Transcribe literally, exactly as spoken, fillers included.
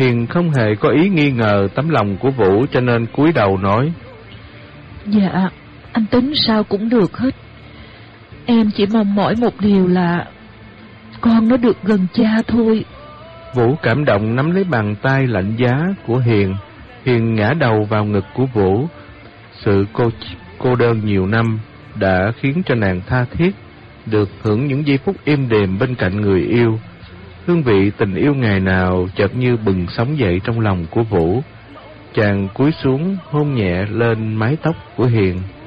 Hiền không hề có ý nghi ngờ tấm lòng của Vũ, cho nên cúi đầu nói: Dạ, anh tính sao cũng được hết. Em chỉ mong mỏi một điều là con nó được gần cha thôi. Vũ cảm động nắm lấy bàn tay lạnh giá của Hiền. Hiền ngã đầu vào ngực của Vũ. Sự cô cô đơn nhiều năm đã khiến cho nàng tha thiết được hưởng những giây phút êm đềm bên cạnh người yêu. Hương vị tình yêu ngày nào chợt như bừng sống dậy trong lòng của Vũ. Chàng cúi xuống hôn nhẹ lên mái tóc của Hiền.